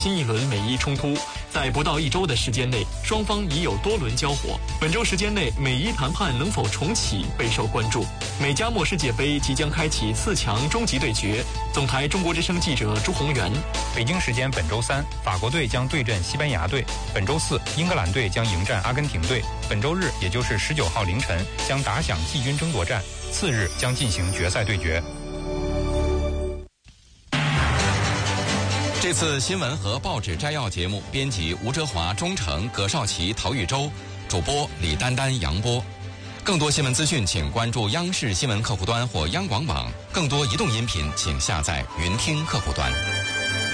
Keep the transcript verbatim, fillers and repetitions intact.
新一轮美伊冲突，在不到一周的时间内，双方已有多轮交火。本周时间内，美伊谈判能否重启备受关注。美加墨世界杯即将开启四强终极对决。总台中国之声记者朱宏元。 北京时间本周三，法国队将对阵西班牙队；本周四，英格兰队将迎战阿根廷队；本周日，也就是十九号凌晨，将打响季军争夺战。次日将进行决赛对决。 这次新闻和报纸摘要节目，编辑吴哲华、钟诚、葛少奇、陶玉洲，主播李丹丹、杨波。更多新闻资讯，请关注央视新闻客户端或央广网。更多移动音频，请下载云听客户端。